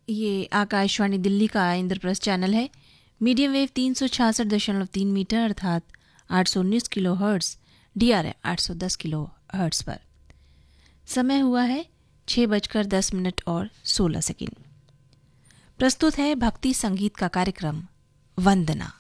ये आकाशवाणी दिल्ली का इंद्रप्रस्थ चैनल है। मीडियम वेव 366.3 मीटर अर्थात 819 kilo hertz, DRM 810 kilo hertz पर। समय हुआ है 6:10 और 16 सेकंड। प्रस्तुत है भक्ति संगीत का कार्यक्रम वंदना।